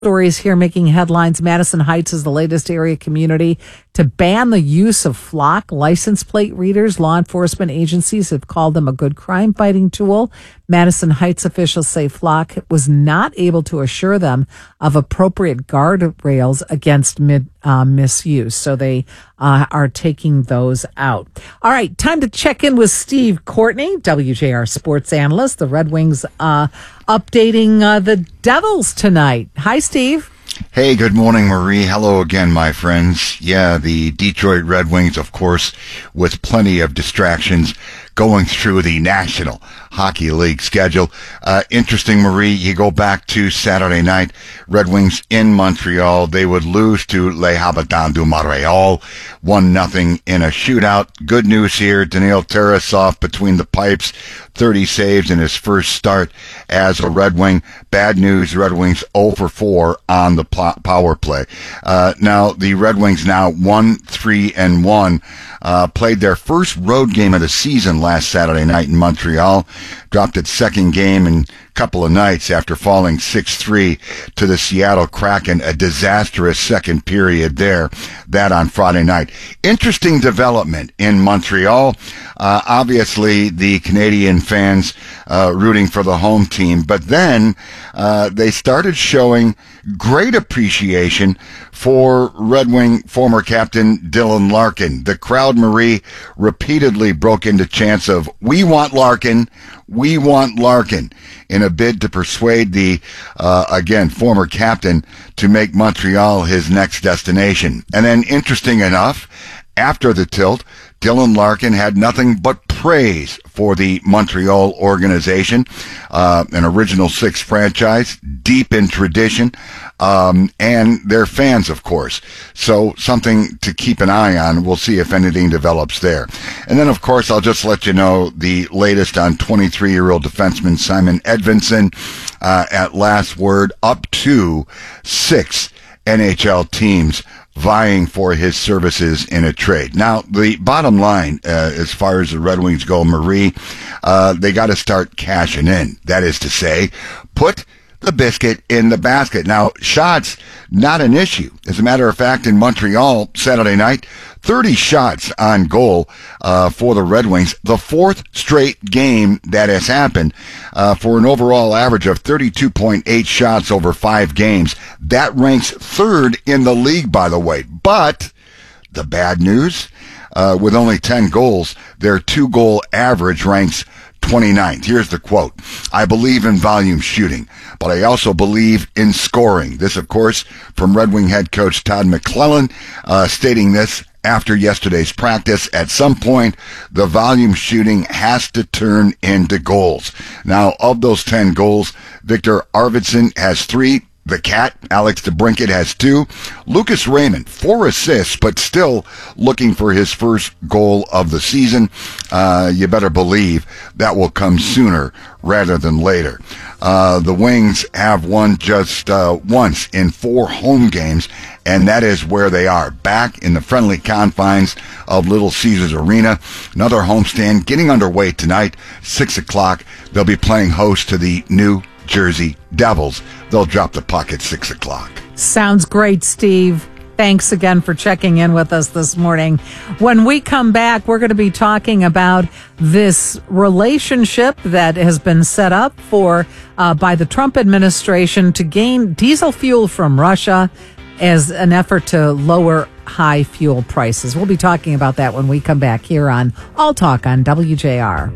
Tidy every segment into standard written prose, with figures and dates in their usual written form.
Stories here making headlines. Madison Heights is the latest area community to ban the use of flock license plate readers. Law enforcement agencies have called them a good crime fighting tool. Madison Heights officials say Flock was not able to assure them of appropriate guardrails against misuse. So they are taking those out. All right, time to check in with Steve Courtney, WJR sports analyst. The Red Wings updating the Devils tonight. Hi, Steve. Hey, good morning, Marie. Hello again, my friends. Yeah, the Detroit Red Wings, of course, with plenty of distractions going through the National Hockey League schedule. Interesting, Marie, you go back to Saturday night, Red Wings in Montreal. They would lose to Les Habitants du Montréal, 1-0 in a shootout. Good news here, Daniil Tarasov between the pipes, 30 saves in his first start as a Red Wing. Bad news, Red Wings 0 for 4 on the power play. Now, the Red Wings now 1-3-1, played their first road game of the season last Saturday night in Montreal, dropped its second game in a couple of nights after falling 6-3 to the Seattle Kraken, a disastrous second period there, that on Friday night. Interesting development in Montreal. Obviously, the Canadian fans rooting for the home team, but then they started showing great appreciation for Red Wing former captain Dylan Larkin. The crowd, Marie, repeatedly broke into chants of, "We want Larkin, we want Larkin," in a bid to persuade the, again, former captain to make Montreal his next destination. And then, interesting enough, after the tilt, Dylan Larkin had nothing but praise for the Montreal organization, an Original Six franchise, deep in tradition, and their fans, of course. So something to keep an eye on. We'll see if anything develops there. And then, of course, I'll just let you know the latest on 23-year-old defenseman Simon Edvinsson. At last word, up to 6 NHL teams vying for his services in a trade. Now, the bottom line, as far as the Red Wings go, Marie, they got to start cashing in. That is to say, put the biscuit in the basket. Now, shots, not an issue. As a matter of fact, in Montreal, Saturday night, 30 shots on goal for the Red Wings. The fourth straight game that has happened for an overall average of 32.8 shots over 5 games. That ranks third in the league, by the way. But the bad news, with only 10 goals, their 2-goal average ranks 29th. Here's the quote: "I believe in volume shooting, but I also believe in scoring." This, of course, from Red Wing head coach Todd McClellan, stating this after yesterday's practice. At some point, the volume shooting has to turn into goals. Now, of those 10 goals, Victor Arvidsson has 3. The Cat, Alex DeBrincat, has 2. Lucas Raymond, 4 assists, but still looking for his first goal of the season. You better believe that will come sooner rather than later. The Wings have won just once in 4 home games, and that is where they are, back in the friendly confines of Little Caesars Arena. Another homestand getting underway tonight, 6 o'clock. They'll be playing host to the New Jersey Devils. They'll drop the puck at 6 o'clock. Sounds great, Steve. Thanks again for checking in with us this morning. When we come back, we're going to be talking about this relationship that has been set up for by the Trump administration to gain diesel fuel from Russia as an effort to lower high fuel prices. We'll be talking about that when we come back here on All Talk on WJR.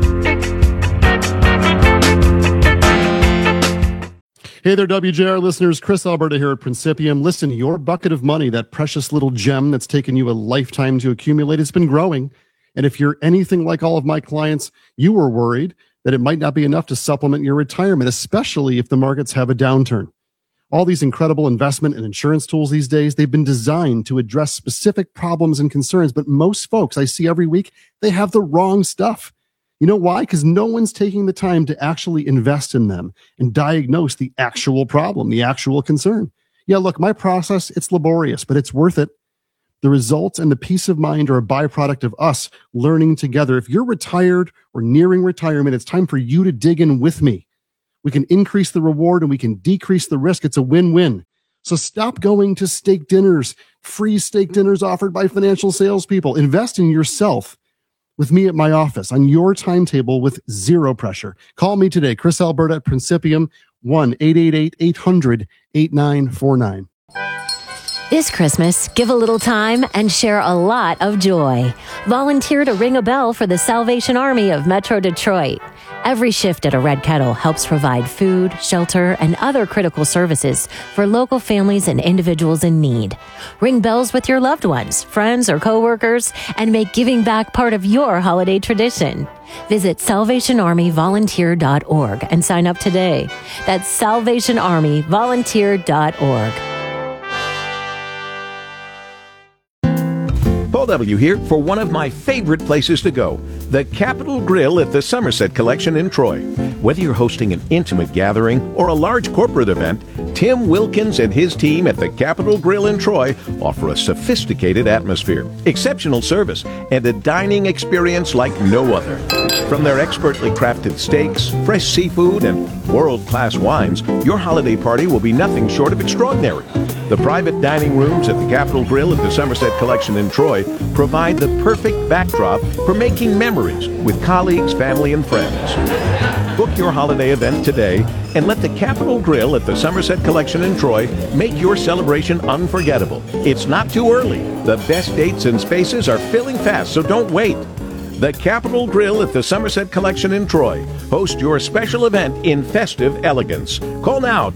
Hey there, WJR listeners. Chris Alberta here at Principium. Listen, your bucket of money, that precious little gem that's taken you a lifetime to accumulate, it's been growing. And if you're anything like all of my clients, you were worried that it might not be enough to supplement your retirement, especially if the markets have a downturn. All these incredible investment and insurance tools these days, they've been designed to address specific problems and concerns. But most folks I see every week, they have the wrong stuff. You know why? Because no one's taking the time to actually invest in them and diagnose the actual problem, the actual concern. Yeah, look, my process, it's laborious, but it's worth it. The results and the peace of mind are a byproduct of us learning together. If you're retired or nearing retirement, it's time for you to dig in with me. We can increase the reward and we can decrease the risk. It's a win-win. So stop going to steak dinners, free steak dinners offered by financial salespeople. Invest in yourself with me at my office on your timetable with zero pressure. Call me today, Chris Alberta at Principium, 1-888-800-8949. This Christmas, give a little time and share a lot of joy. Volunteer to ring a bell for the Salvation Army of Metro Detroit. Every shift at a Red Kettle helps provide food, shelter, and other critical services for local families and individuals in need. Ring bells with your loved ones, friends, or coworkers, and make giving back part of your holiday tradition. Visit SalvationArmyVolunteer.org and sign up today. That's SalvationArmyVolunteer.org. Paul W. here for one of my favorite places to go, the Capitol Grill at the Somerset Collection in Troy. Whether you're hosting an intimate gathering or a large corporate event, Tim Wilkins and his team at the Capitol Grill in Troy offer a sophisticated atmosphere, exceptional service, and a dining experience like no other. From their expertly crafted steaks, fresh seafood, and world-class wines, your holiday party will be nothing short of extraordinary. The private dining rooms at the Capitol Grill at the Somerset Collection in Troy provide the perfect backdrop for making memories with colleagues, family, and friends. Book your holiday event today and let the Capitol Grill at the Somerset Collection in Troy make your celebration unforgettable. It's not too early. The best dates and spaces are filling fast, so don't wait. The Capitol Grill at the Somerset Collection in Troy. Host your special event in festive elegance. Call now,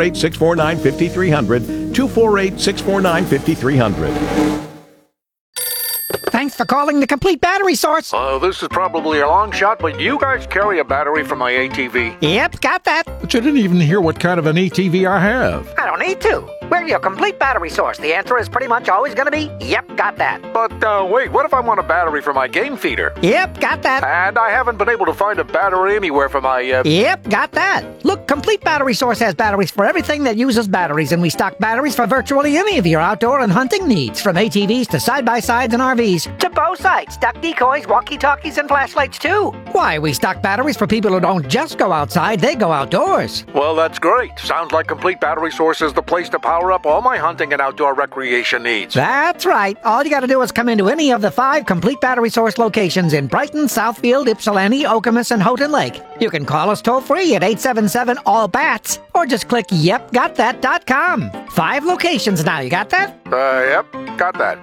248-649-5300, 248-649-5300. Thanks for calling the Complete Battery Source. This is probably a long shot, but you guys carry a battery for my ATV? Yep, got that. But you didn't even hear what kind of an ATV I have. I don't need to. We're your Complete Battery Source. The answer is pretty much always going to be, yep, got that. But wait, what if I want a battery for my game feeder? Yep, got that. And I haven't been able to find a battery anywhere for my... Yep, got that. Look, Complete Battery Source has batteries for everything that uses batteries, and we stock batteries for virtually any of your outdoor and hunting needs, from ATVs to side-by-sides and RVs, to bow sights, duck decoys, walkie-talkies, and flashlights, too. Why, we stock batteries for people who don't just go outside, they go outdoors. Well, that's great. Sounds like Complete Battery Source is the place to power up all my hunting and outdoor recreation needs. That's right. All you got to do is come into any of the 5 Complete Battery Source locations in Brighton, Southfield, Ypsilanti, Okemos, and Houghton Lake. You can call us toll-free at 877-ALL-BATS or just click yepgotthat.com. 5 locations now. You got that? Yep, got that.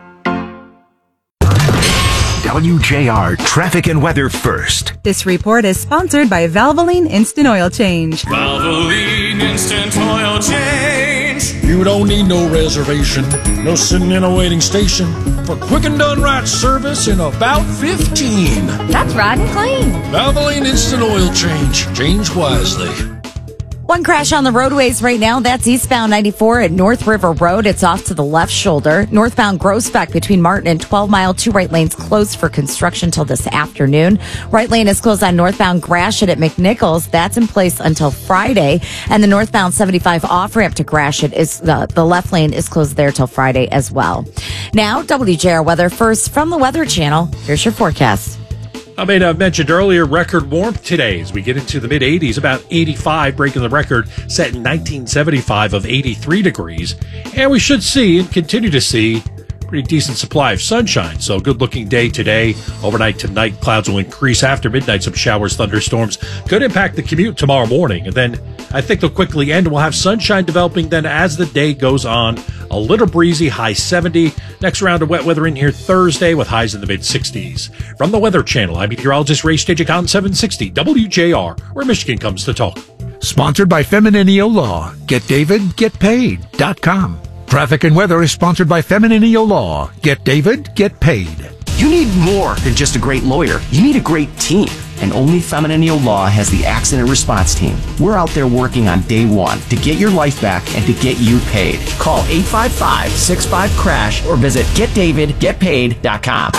WJR Traffic and Weather First. This report is sponsored by Valvoline Instant Oil Change. Valvoline Instant Oil Change. You don't need no reservation, no sitting in a waiting station for quick and done right service in about 15. That's right and clean. Valvoline Instant Oil Change. Change wisely. One crash on the roadways right now. That's eastbound 94 at North River Road. It's off to the left shoulder. Northbound Groesbeck between Martin and 12 Mile. 2 right lanes closed for construction till this afternoon. Right lane is closed on northbound Gratiot at McNichols. That's in place until Friday. And the northbound 75 off-ramp to Gratiot is the left lane is closed there till Friday as well. Now, WJR Weather First from the Weather Channel. Here's your forecast. I may have mentioned earlier, record warmth today as we get into the mid-80s, about 85, breaking the record set in 1975 of 83 degrees. And we should see and continue to see pretty decent supply of sunshine. So good looking day today. Overnight tonight, clouds will increase after midnight. Some showers, thunderstorms could impact the commute tomorrow morning. And then I think they'll quickly end. We'll have sunshine developing then as the day goes on. A little breezy, high 70. Next round of wet weather in here Thursday with highs in the mid-60s. From the Weather Channel, I'm meteorologist Ray Stagicon, 760 WJR, where Michigan comes to talk. Sponsored by Femininio Law. GetDavidGetPaid.com. Traffic and weather is sponsored by Femininio Law. Get David, get paid. You need more than just a great lawyer. You need a great team. And only Femininio Law has the accident response team. We're out there working on day one to get your life back and to get you paid. Call 855-65-CRASH or visit GetDavidGetPaid.com.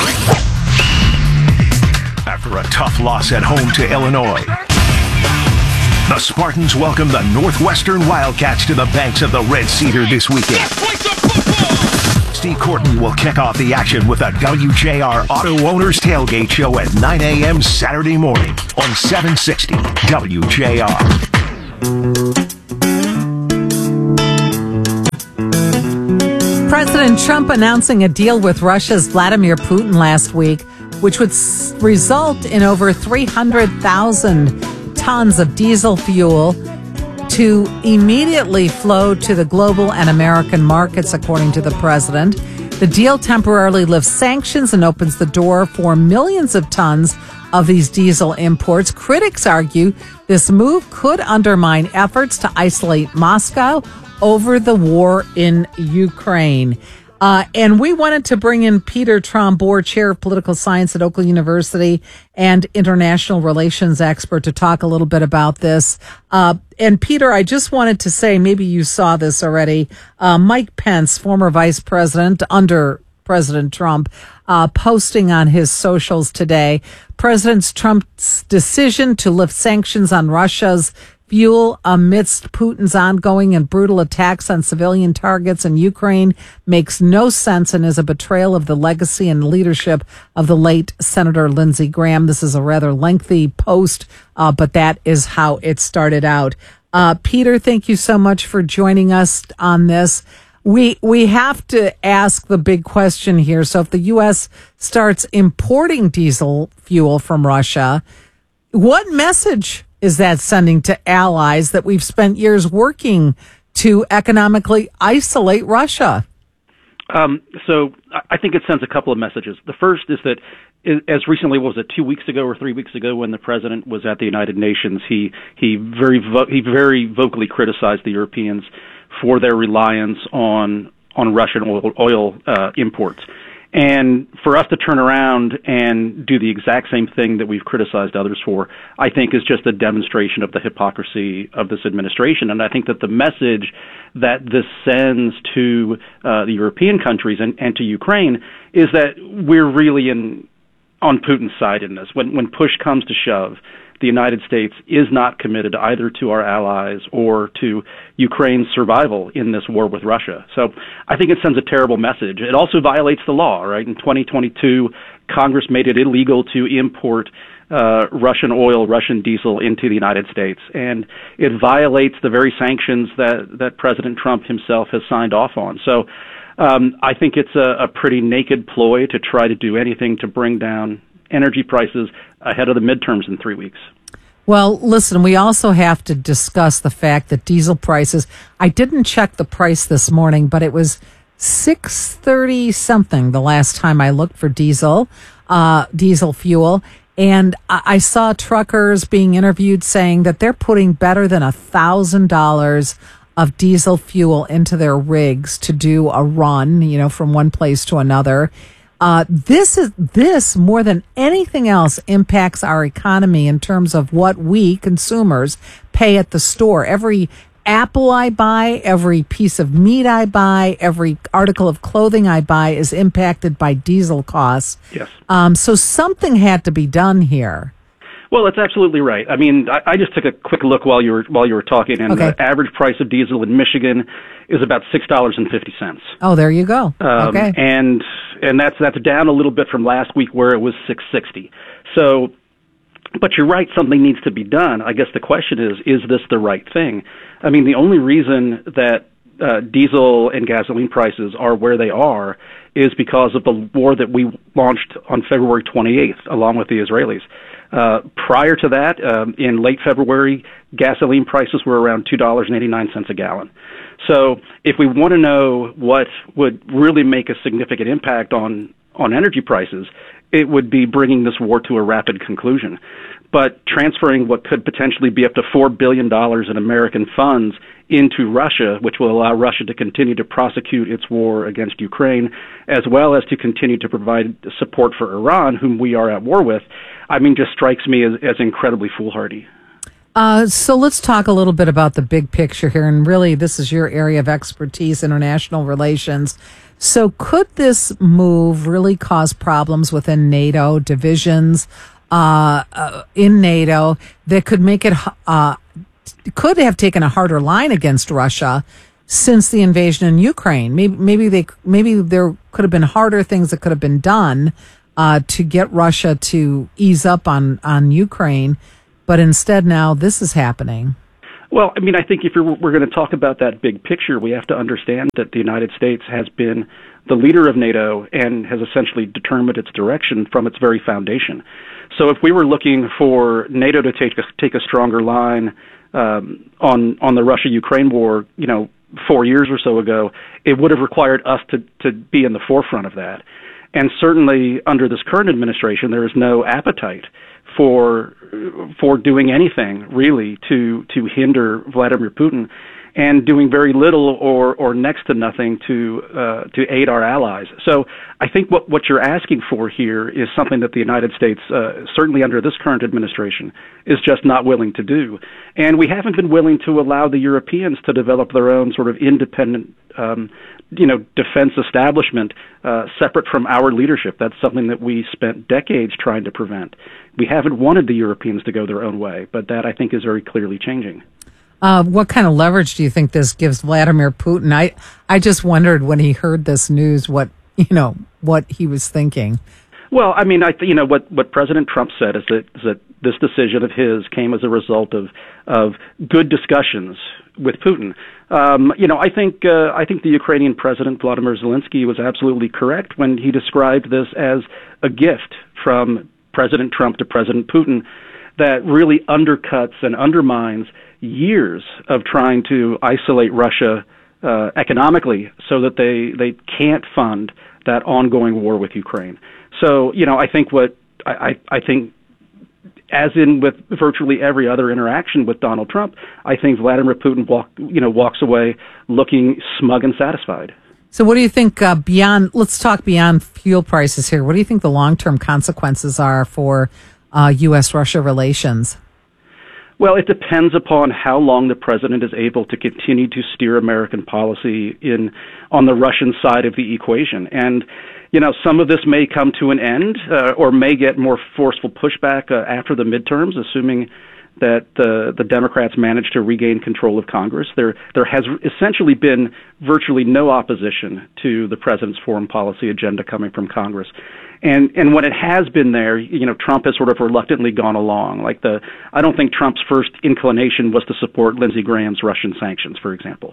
After a tough loss at home to Illinois, the Spartans welcome the Northwestern Wildcats to the banks of the Red Cedar this weekend. Steve Corton will kick off the action with a WJR Auto Owners Tailgate Show at 9 a.m. Saturday morning on 760 WJR. President Trump announcing a deal with Russia's Vladimir Putin last week, which would result in over 300,000 tons of diesel fuel to immediately flow to the global and American markets, according to the president. The deal temporarily lifts sanctions and opens the door for millions of tons of these diesel imports. Critics argue this move could undermine efforts to isolate Moscow over the war in Ukraine. And we wanted to bring in Peter Trombor, chair of political science at Oakland University and international relations expert, to talk a little bit about this. And Peter, I just wanted to say, maybe you saw this already. Mike Pence, former vice president under President Trump, posting on his socials today, President Trump's decision to lift sanctions on Russia's fuel amidst Putin's ongoing and brutal attacks on civilian targets in Ukraine makes no sense and is a betrayal of the legacy and leadership of the late Senator Lindsey Graham. This is a rather lengthy post, but that is how it started out. Peter, thank you so much for joining us on this. We have to ask the big question here. So if the U.S. starts importing diesel fuel from Russia, what message is that sending to allies that we've spent years working to economically isolate Russia? So I think it sends a couple of messages. The first is that as recently, was it 2 weeks ago or 3 weeks ago, when the president was at the United Nations, he very vocally criticized the Europeans for their reliance on Russian oil imports. And for us to turn around and do the exact same thing that we've criticized others for, I think is just a demonstration of the hypocrisy of this administration. And I think that the message that this sends to the European countries and to Ukraine is that we're really on Putin's side in this. When push comes to shove, the United States is not committed either to our allies or to Ukraine's survival in this war with Russia. So I think it sends a terrible message. It also violates the law, right? In 2022, Congress made it illegal to import Russian oil, Russian diesel into the United States. And it violates the very sanctions that President Trump himself has signed off on. So I think it's a pretty naked ploy to try to do anything to bring down energy prices ahead of the midterms in 3 weeks. Well, listen, we also have to discuss the fact that diesel prices, I didn't check the price this morning, but it was $6.30 something the last time I looked for diesel fuel. And I saw truckers being interviewed saying that they're putting better than $1,000 of diesel fuel into their rigs to do a run, from one place to another. This more than anything else impacts our economy in terms of what we consumers pay at the store. Every apple I buy, every piece of meat I buy, every article of clothing I buy is impacted by diesel costs. Yes. So something had to be done here. Well, that's absolutely right. I mean, I just took a quick look while you were talking, and okay. The average price of diesel in Michigan is about $6.50. Oh, there you go. Okay. And that's down a little bit from last week where it was $6.60. So, but you're right, something needs to be done. I guess the question is this the right thing? I mean, the only reason that diesel and gasoline prices are where they are is because of the war that we launched on February 28th, along with the Israelis. Prior to that, in late February, gasoline prices were around $2.89 a gallon. So if we want to know what would really make a significant impact on energy prices, it would be bringing this war to a rapid conclusion. But transferring what could potentially be up to $4 billion in American funds into Russia, which will allow Russia to continue to prosecute its war against Ukraine, as well as to continue to provide support for Iran, whom we are at war with, just strikes me as incredibly foolhardy. So let's talk a little bit about the big picture here. And really, this is your area of expertise, international relations. So could this move really cause problems within NATO, divisions in NATO that could make it could have taken a harder line against Russia since the invasion in Ukraine? Maybe there could have been harder things that could have been done to get Russia to ease up on Ukraine, but instead now this is happening. Well, I mean, I think if we're going to talk about that big picture, we have to understand that the United States has been the leader of NATO and has essentially determined its direction from its very foundation. So if we were looking for NATO to take a stronger line on the Russia-Ukraine war, 4 years or so ago, it would have required us to be in the forefront of that. And certainly under this current administration, there is no appetite for doing anything really to hinder Vladimir Putin, and doing very little or next to nothing to aid our allies. So I think what you're asking for here is something that the United States, certainly under this current administration, is just not willing to do. And we haven't been willing to allow the Europeans to develop their own sort of independent defense establishment separate from our leadership. That's something that we spent decades trying to prevent. We haven't wanted the Europeans to go their own way, but that I think is very clearly changing. What kind of leverage do you think this gives Vladimir Putin? I just wondered when he heard this news what he was thinking. Well, I mean, what President Trump said is that this decision of his came as a result of good discussions with Putin. I think the Ukrainian President Volodymyr Zelensky was absolutely correct when he described this as a gift from President Trump to President Putin that really undercuts and undermines years of trying to isolate Russia economically so that they can't fund that ongoing war with Ukraine. So, I think I think as in with virtually every other interaction with Donald Trump, I think Vladimir Putin walks away looking smug and satisfied. So what do you think let's talk beyond fuel prices here. What do you think the long-term consequences are for U.S.-Russia relations? Well, it depends upon how long the president is able to continue to steer American policy on the Russian side of the equation. And, some of this may come to an end or may get more forceful pushback after the midterms, assuming that the Democrats manage to regain control of Congress. There has essentially been virtually no opposition to the president's foreign policy agenda coming from Congress. And when it has been there, Trump has sort of reluctantly gone along. I don't think Trump's first inclination was to support Lindsey Graham's Russian sanctions, for example.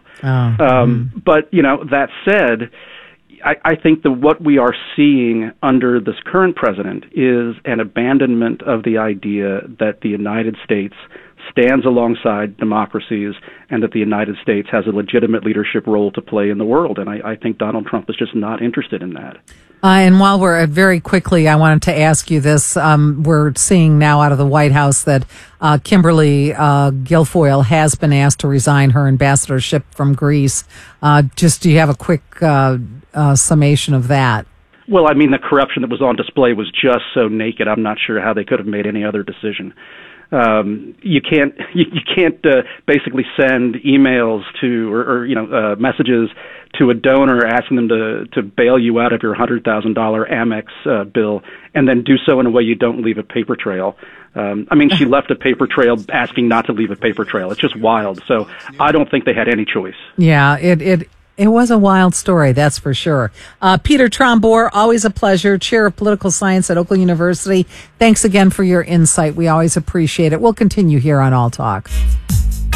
But, that said, I think that what we are seeing under this current president is an abandonment of the idea that the United States stands alongside democracies and that the United States has a legitimate leadership role to play in the world. And I think Donald Trump is just not interested in that. And while we're very quickly, I wanted to ask you this. We're seeing now out of the White House that Kimberly Guilfoyle has been asked to resign her ambassadorship from Greece. Do you have a quick summation of that? Well, I mean, the corruption that was on display was just so naked. I'm not sure how they could have made any other decision. You can't basically send emails to or messages to a donor asking them to bail you out of your $100,000 Amex bill and then do so in a way you don't leave a paper trail. She left a paper trail asking not to leave a paper trail. It's just wild. So I don't think they had any choice. Yeah, it was a wild story, that's for sure. Peter Trombor, always a pleasure, Chair of Political Science at Oakland University. Thanks again for your insight. We always appreciate it. We'll continue here on All Talk.